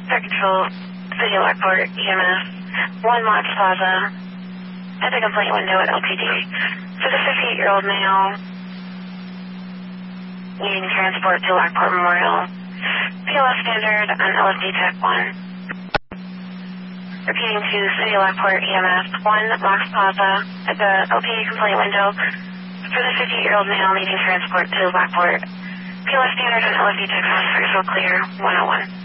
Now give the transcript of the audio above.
Fire Control, City of Lockport, EMS, 1 Lox Plaza, at the complaint window at LPD. For the 58-year-old male needing transport to Lockport Memorial, PLS standard on LFD Tech 1. Repeating to City of Lockport, EMS, 1 Lox Plaza, at the LPD complaint window. For the 58-year-old male needing transport to Lockport, PLS standard on LFD Tech 1, Fire Control clear, 101.